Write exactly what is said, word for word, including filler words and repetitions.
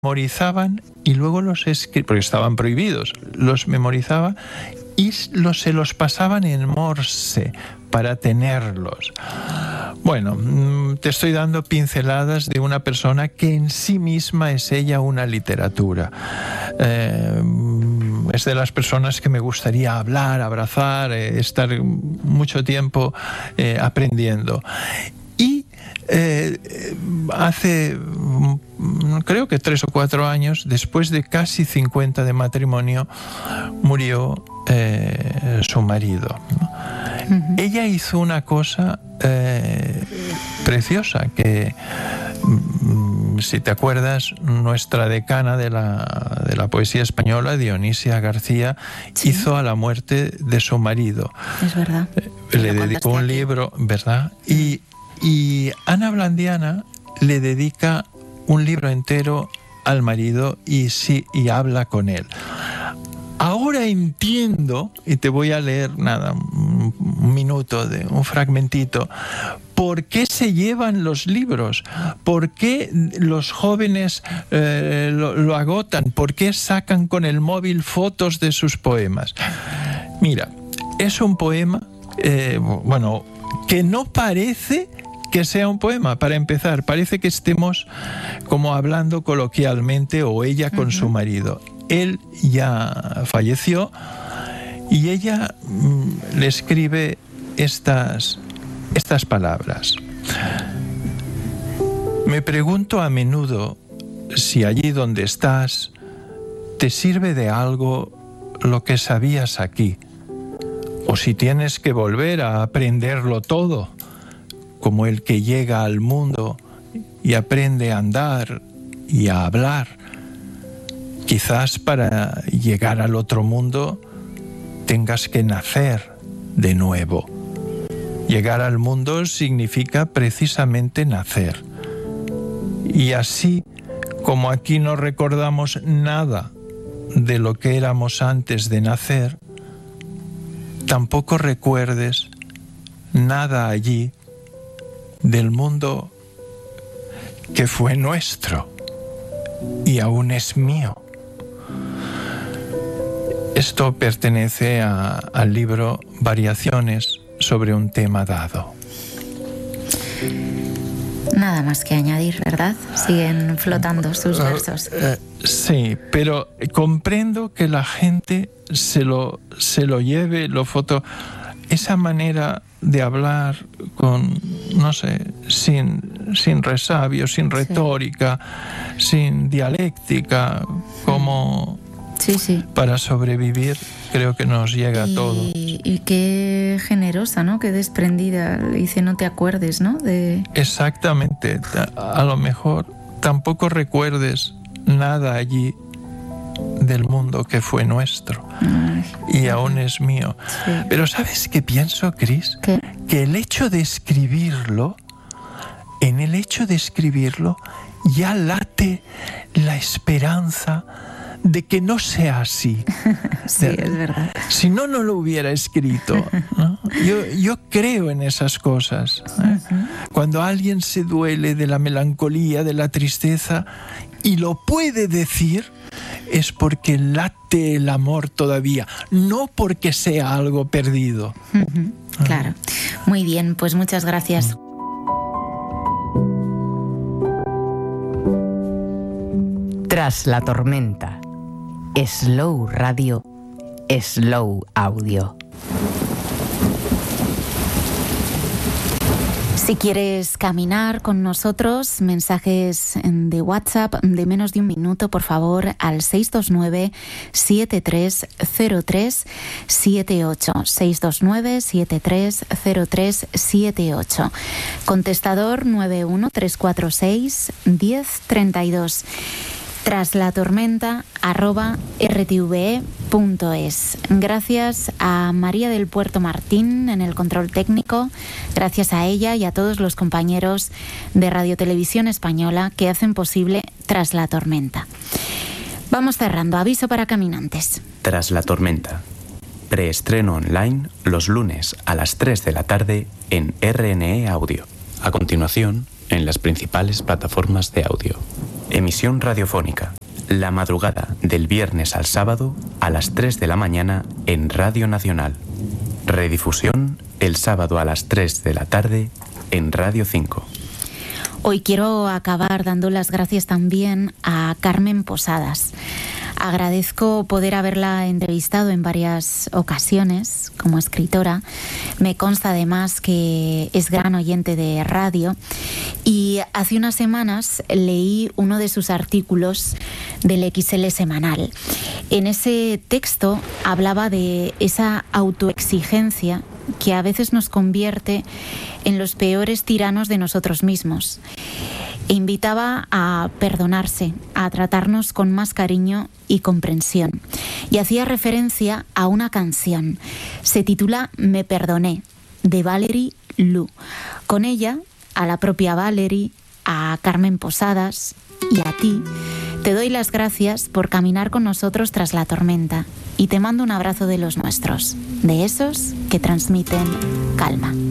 memorizaban y luego los escribían, porque estaban prohibidos, los memorizaba y los, se los pasaban en Morse para tenerlos. Bueno, te estoy dando pinceladas de una persona que en sí misma es ella una literatura. Eh, es de las personas que me gustaría hablar, abrazar, eh, estar mucho tiempo eh, aprendiendo. Y eh, hace, creo que tres o cuatro años, después de casi cincuenta de matrimonio, murió eh, su marido, ¿no? Uh-huh. Ella hizo una cosa eh, preciosa, que si te acuerdas, nuestra decana de la, de la poesía española, Dionisia García, sí, hizo a la muerte de su marido. Es verdad. Eh, le dedicó un aquí. libro, ¿verdad? Y, y Ana Blandiana le dedica un libro entero al marido y, sí, y habla con él. Ahora entiendo, y te voy a leer nada, un minuto, de un fragmentito, ¿por qué se llevan los libros? ¿Por qué los jóvenes eh, lo, lo agotan? ¿Por qué sacan con el móvil fotos de sus poemas? Mira, es un poema, eh, bueno, que no parece que sea un poema, para empezar. Parece que estemos como hablando coloquialmente, o ella con uh-huh. su marido. Él ya falleció y ella mm, le escribe estas, estas palabras. Me pregunto a menudo si allí donde estás te sirve de algo lo que sabías aquí, o si tienes que volver a aprenderlo todo, como el que llega al mundo y aprende a andar y a hablar. Quizás para llegar al otro mundo tengas que nacer de nuevo. Llegar al mundo significa precisamente nacer. Y así como aquí no recordamos nada de lo que éramos antes de nacer, tampoco recuerdes nada allí del mundo que fue nuestro y aún es mío. Esto pertenece a, al libro Variaciones sobre un tema dado. Nada más que añadir, ¿verdad? Siguen flotando sus versos. Uh, uh, sí, pero comprendo que la gente se lo, se lo lleve, lo foto. Esa manera de hablar con, no sé, sin, sin resabio, sin retórica, sí, sin dialéctica, como... Sí, sí. Para sobrevivir, creo que nos llega y, a todos. Y qué generosa, ¿no? Qué desprendida. Dice, no te acuerdes, ¿no? De... Exactamente. A, a lo mejor tampoco recuerdes nada allí del mundo que fue nuestro. Ay, y sí, aún es mío. Sí. Pero ¿sabes qué pienso, Cris? ¿Qué? Que el hecho de escribirlo, en el hecho de escribirlo, ya late la esperanza de que no sea así. Sí, de, es verdad. Si no, no lo hubiera escrito, ¿no? Yo, yo creo en esas cosas, ¿eh? Uh-huh. Cuando alguien se duele de la melancolía, de la tristeza, y lo puede decir, es porque late el amor todavía, no porque sea algo perdido. Uh-huh. Claro. Uh-huh. Muy bien, pues muchas gracias. Uh-huh. Tras la tormenta. Slow Radio, Slow Audio. Si quieres caminar con nosotros, mensajes de WhatsApp de menos de un minuto, por favor, al seis dos nueve, siete tres cero tres siete ocho. seis dos nueve, siete tres cero tres siete ocho. Contestador nueve uno tres cuatro seis, uno cero tres dos. Tras la tormenta, arroba r t v e punto es. Gracias a María del Puerto Martín en el control técnico, gracias a ella y a todos los compañeros de Radio Televisión Española que hacen posible Tras la tormenta. Vamos cerrando. Aviso para caminantes. Tras la tormenta. Preestreno online los lunes a las tres de la tarde en R N E Audio. A continuación, en las principales plataformas de audio. Emisión radiofónica. La madrugada del viernes al sábado a las tres de la mañana en Radio Nacional. Redifusión el sábado a las tres de la tarde en Radio cinco. Hoy quiero acabar dando las gracias también a Carmen Posadas. Agradezco poder haberla entrevistado en varias ocasiones como escritora. Me consta además que es gran oyente de radio y hace unas semanas leí uno de sus artículos del X L semanal. En ese texto hablaba de esa autoexigencia que a veces nos convierte en los peores tiranos de nosotros mismos. E invitaba a perdonarse, a tratarnos con más cariño y comprensión. Y hacía referencia a una canción. Se titula Me perdoné, de Valerie Lu. Con ella, a la propia Valerie, a Carmen Posadas y a ti, te doy las gracias por caminar con nosotros tras la tormenta. Y te mando un abrazo de los nuestros, de esos que transmiten calma.